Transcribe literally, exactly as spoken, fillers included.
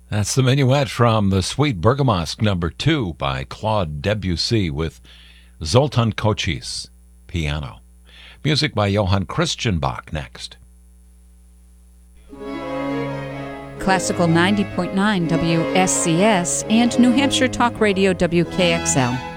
That's the Minuet from the Suite Bergamasque number two by Claude Debussy with Zoltan Kocsis, piano. Music by Johann Christian Bach next. Classical ninety point nine W S C S and New Hampshire Talk Radio W K X L.